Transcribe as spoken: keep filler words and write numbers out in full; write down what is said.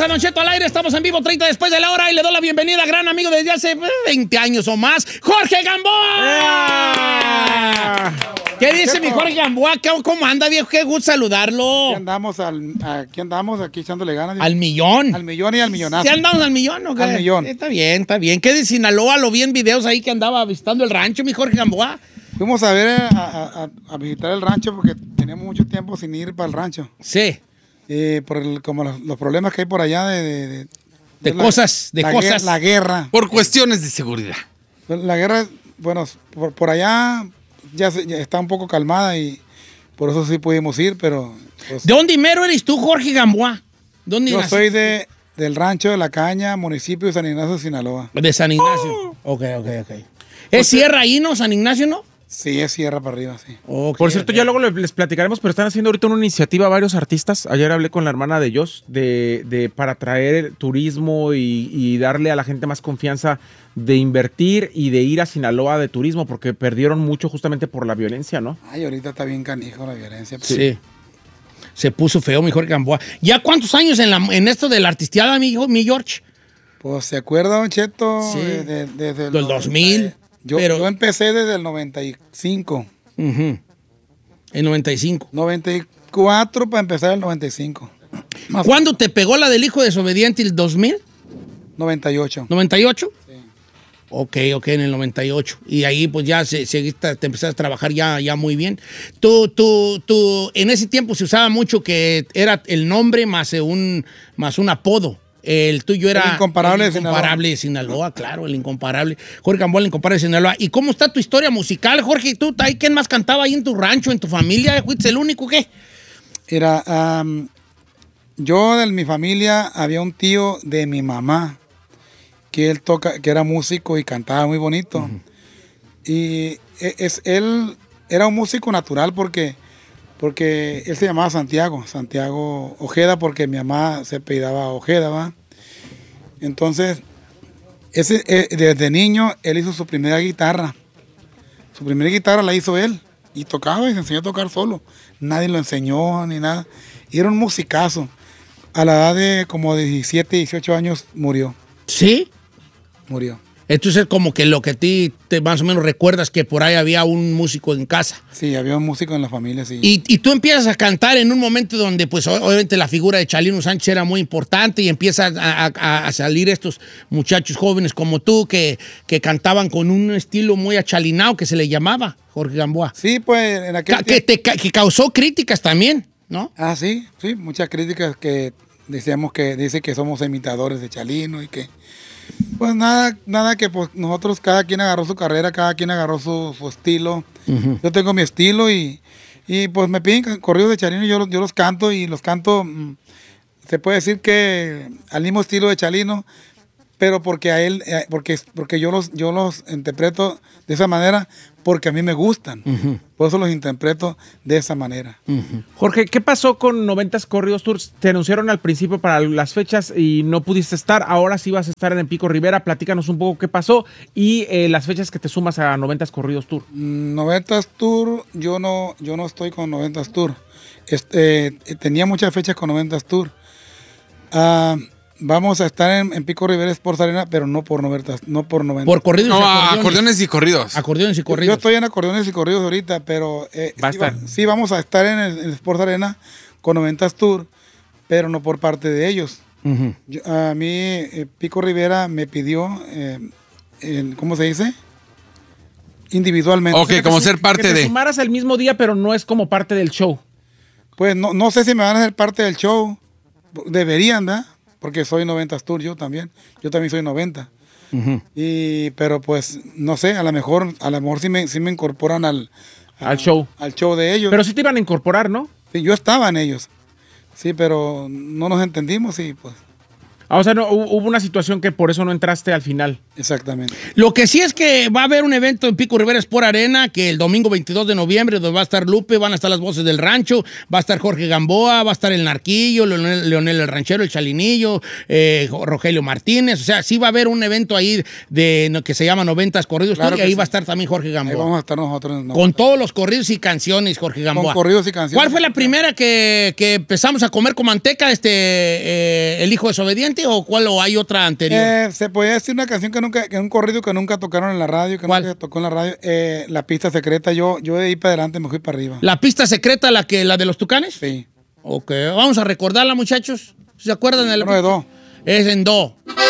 a Don Cheto al aire, estamos en vivo treinta después de la hora y le doy la bienvenida a gran amigo desde hace veinte años o más, Jorge Gamboa. ¿Qué dice mi Jorge Gamboa? ¿Cómo anda, viejo? Qué gusto saludarlo. Aquí andamos, al, aquí andamos, aquí echándole ganas. Al millón. Al millón y al millonazo. ¿Sí andamos al millón o qué? Al millón. Está bien, está bien. ¿Qué de Sinaloa? Lo vi en videos ahí que andaba visitando el rancho, mi Jorge Gamboa. Fuimos a ver, a, a, a visitar el rancho porque teníamos mucho tiempo sin ir para el rancho. Sí. Eh, por el, como los, los problemas que hay por allá de... De, de, de la, cosas, de la, cosas. La guerra. Por cuestiones de seguridad. La guerra, bueno, por, por allá ya, se, ya está un poco calmada y por eso sí pudimos ir, pero... Pues, ¿de dónde mero eres tú, Jorge Gamboa? ¿Dónde yo naciste? soy de, del rancho de La Caña, municipio de San Ignacio, Sinaloa. De San Ignacio. Oh. Ok, ok, ok. ¿Es sierra ahí, no? ¿San Ignacio, no? Sí, es sierra para arriba, sí. Okay, Por cierto, okay. ya luego les platicaremos, pero están haciendo ahorita una iniciativa varios artistas. Ayer hablé con la hermana de Joss de, de, para traer turismo y, y darle a la gente más confianza de invertir y de ir a Sinaloa de turismo, porque perdieron mucho justamente por la violencia, ¿no? Ay, ahorita está bien canijo la violencia. Sí. sí. Se puso feo, mi Jorge Gamboa. ¿Ya cuántos años en, la, en esto de la artisteada, mi, mi George? Pues, ¿se acuerda, Don Cheto? Sí. De, de, desde el del dos mil. Yo, pero... yo empecé desde el noventa y cinco. Uh-huh. El noventa y cinco. noventa y cuatro para empezar el noventa y cinco. Más ¿cuándo te pegó la del hijo desobediente el dos mil? noventa y ocho. ¿noventa y ocho? Sí. Ok, ok, en el noventa y ocho. Y ahí pues ya se, se, te empezaste a trabajar ya, ya muy bien. Tú, tú, tú, en ese tiempo se usaba mucho que era el nombre más un, más un apodo. El tuyo era... El incomparable, el incomparable de Sinaloa. de Sinaloa, claro, el incomparable. Jorge Gamboa, el incomparable de Sinaloa. ¿Y cómo está tu historia musical, Jorge? ¿Tú, ahí, quién más cantaba ahí en tu rancho, en tu familia? ¿Fuiste el único qué? Era, um, yo de mi familia había un tío de mi mamá que él toca, que era músico y cantaba muy bonito. Uh-huh. Y es, él era un músico natural porque... Porque él se llamaba Santiago, Santiago Ojeda, porque mi mamá se apellidaba Ojeda, ¿va? Entonces, ese, eh, desde niño, él hizo su primera guitarra. Su primera guitarra la hizo él, y tocaba y se enseñó a tocar solo. Nadie lo enseñó ni nada. Y era un musicazo. A la edad de como de diecisiete, dieciocho años murió. ¿Sí? Murió. Entonces, como que lo que a ti te más o menos recuerdas que por ahí había un músico en casa. Sí, había un músico en la familia, sí. Y, y tú empiezas a cantar en un momento donde, pues, obviamente la figura de Chalino Sánchez era muy importante y empiezan a, a, a salir estos muchachos jóvenes como tú que, que cantaban con un estilo muy achalinado que se le llamaba, Jorge Gamboa. Sí, pues, en aquel Ca que, te, que causó críticas también, ¿no? Ah, sí, sí, muchas críticas que decíamos que dice que somos imitadores de Chalino y que... Pues nada, nada que pues nosotros, cada quien agarró su carrera, cada quien agarró su, su estilo. Uh-huh. Yo tengo mi estilo y, y pues me piden corridos de Chalino y yo, yo los canto y los canto, mmm, se puede decir que al mismo estilo de Chalino, pero porque a él, eh, porque, porque yo los, yo los interpreto de esa manera porque a mí me gustan. Uh-huh. Por eso los interpreto de esa manera. Uh-huh. Jorge, ¿qué pasó con noventas Corridos Tours? Te anunciaron al principio para las fechas y no pudiste estar. Ahora sí vas a estar en Pico Rivera. Platícanos un poco qué pasó y eh, las fechas que te sumas a noventas Corridos Tour. noventas Tour, yo no, yo no estoy con noventas Tour. Este, eh, tenía muchas fechas con noventas Tour. Ah... Uh, Vamos a estar en, en Pico Rivera Sports Arena, pero no por noventa. No por noventa. Por corridos no, y acordeones. acordeones y corridos. Acordeones y corridos. Yo estoy en acordeones y corridos ahorita, pero eh, Va sí, a estar. Va, sí vamos a estar en el, el Sports Arena con noventas Tour, pero no por parte de ellos. Uh-huh. Yo, a mí eh, Pico Rivera me pidió, eh, el, ¿cómo se dice? Individualmente. Ok, como ser parte que te de... sumaras el mismo día, pero no es como parte del show. Pues no, no sé si me van a hacer parte del show. Deberían, ¿verdad? Porque soy noventas Tour yo también. Yo también soy noventa. Uh-huh. Y, pero pues, no sé, a lo mejor, a lo mejor sí me, sí me incorporan al, a, al show. Al show de ellos. Pero sí te iban a incorporar, ¿no? Sí, yo estaba en ellos. Sí, pero no nos entendimos y pues. Ah, o sea, no, hubo una situación que por eso no entraste al final. Exactamente. Lo que sí es que va a haber un evento en Pico Rivera Sport Arena, que el domingo veintidós de noviembre, donde va a estar Lupe, van a estar las voces del rancho, va a estar Jorge Gamboa, va a estar el Narquillo, Leonel, Leonel el Ranchero, el Chalinillo, eh, Rogelio Martínez. O sea, sí va a haber un evento ahí de no, que se llama noventas Corridos, Claro y ahí sí. va a estar también Jorge Gamboa. Ahí vamos a estar nosotros. No, con todos los corridos y canciones, Jorge Gamboa. Con corridos y canciones. ¿Cuál fue la primera que, que empezamos a comer con manteca, este, eh, El Hijo Desobediente, o cuál, o hay otra anterior? Eh, se podía decir una canción que nunca, que un corrido que nunca tocaron en la radio, que ¿Cuál? nunca se tocó en la radio, eh, La Pista Secreta. Yo, yo de ahí para adelante me fui para arriba. ¿La pista secreta, la que la de los Tucanes? Sí. Ok, vamos a recordarla, muchachos. ¿Se acuerdan de la Uno de dos. Es en do.